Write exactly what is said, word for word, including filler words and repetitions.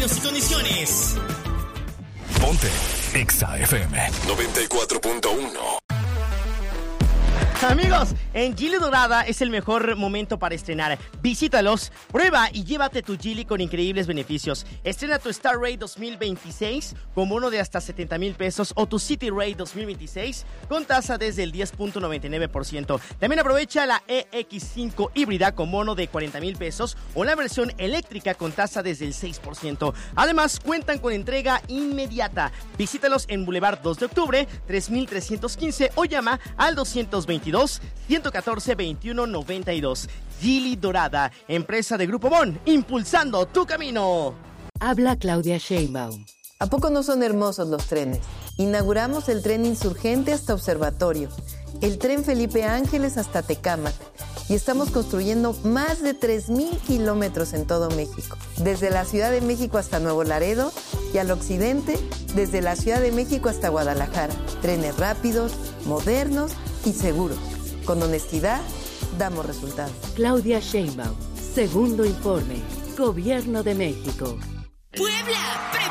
Términos y condiciones. Ponte Exa F M noventa y cuatro punto uno. Amigos, en Geely Dorada es el mejor momento para estrenar. Visítalos, prueba y llévate tu Geely con increíbles beneficios. Estrena tu Star Ray dos mil veintiséis con bono de hasta setenta mil pesos o tu City Ray dos mil veintiséis con tasa desde el diez punto noventa y nueve por ciento. También aprovecha la E X cinco híbrida con bono de cuarenta mil pesos o la versión eléctrica con tasa desde el seis por ciento. Además, cuentan con entrega inmediata. Visítalos en Boulevard dos de octubre, tres mil trescientos quince o llama al doscientos veintidós, ciento catorce, veintiuno noventa y dos. Geely Dorada, empresa de Grupo Bon, impulsando tu camino. Habla Claudia Sheinbaum. ¿A poco no son hermosos los trenes? Inauguramos el tren Insurgente hasta Observatorio, el tren Felipe Ángeles hasta Tecámac y estamos construyendo más de tres mil kilómetros en todo México, desde la Ciudad de México hasta Nuevo Laredo y al occidente, desde la Ciudad de México hasta Guadalajara. Trenes rápidos, modernos y seguros. Con honestidad, damos resultados. Claudia Sheinbaum, segundo informe, Gobierno de México. Puebla,